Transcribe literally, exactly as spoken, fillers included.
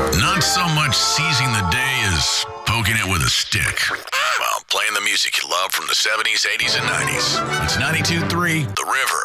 Not so much seizing the day as poking it with a stick. Well, playing the music you love from the seventies, eighties, and nineties. It's ninety-two point three The River.